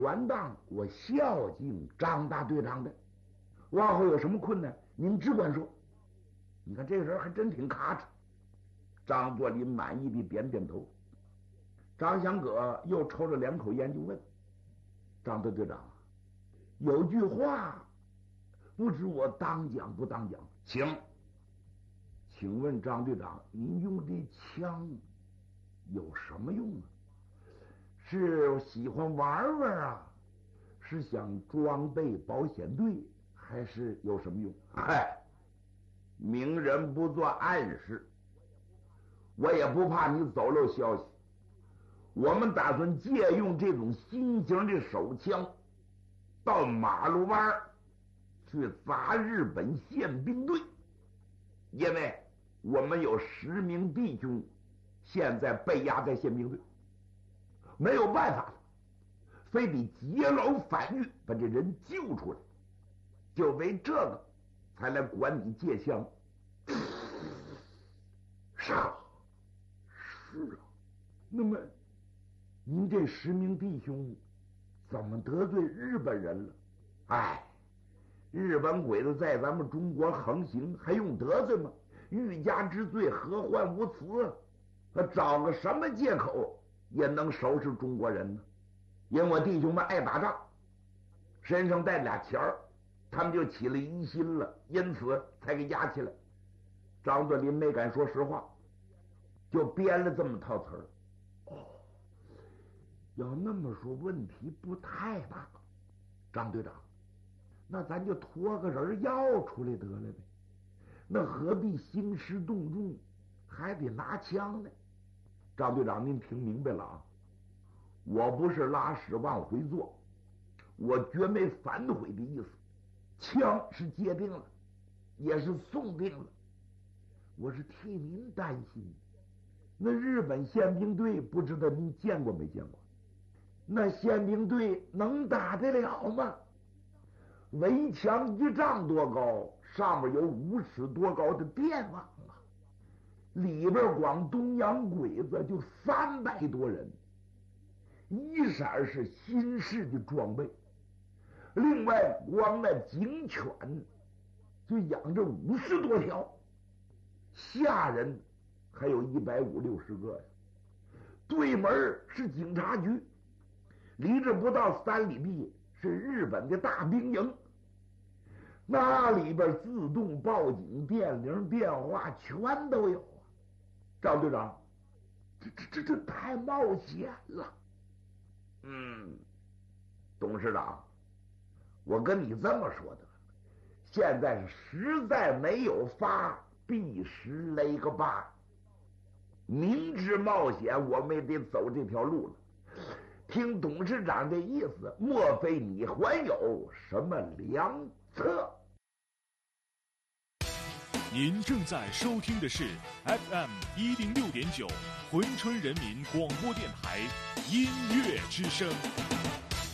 完当我孝敬张大队长的，往后有什么困难您只管说。你看这个人还真挺咔哧。张作霖满意的点点头。张祥葛又抽了2口烟就问张大队长，有句话不知我当讲不当讲，请问张队长，您用这枪有什么用啊？是喜欢玩玩啊？是想装备保险队，还是有什么用？嗨，明人不做暗事，我也不怕你走漏消息。我们打算借用这种新型的手枪，到马路湾去砸日本宪兵队，因为我们有10名弟兄现在被押在宪兵队，没有办法了，非得劫牢反狱把这人救出来，就为这个才来管你借枪。是啊，那么您这10名弟兄怎么得罪日本人了？哎，日本鬼子在咱们中国横行，还用得罪吗？欲加之罪，何患无辞？找个什么借口也能收拾中国人呢？因为我弟兄们爱打仗，身上带俩钱儿，他们就起了疑心了，因此才给押起来。张作霖没敢说实话，就编了这么套词儿。哦，要那么说，问题不太大。张队长，那咱就托个人要出来得了呗，那何必兴师动众，还得拿枪呢？张队长，您听明白了啊？我不是拉屎往回坐，我绝没反悔的意思。枪是借定了，也是送定了，我是替您担心。那日本宪兵队不知道您见过没见过？那宪兵队能打得了吗？围墙1丈多高，上面有5尺多高的电网啊，里边光东洋鬼子就300多人，一色是新式的装备，另外光那警犬就养着50多条，下人还有150、60个呀。对门是警察局，离这不到3里地是日本的大兵营，那里边自动报警、电铃、电话全都有啊。张队长，这太冒险了。董事长，我跟你这么说的，现在实在没有法避实勒个疤，明知冒险，我们也得走这条路了。听董事长的意思，莫非你还有什么良策？ 您正在收听的是 FM106.9 珲春人民广播电台音乐之声。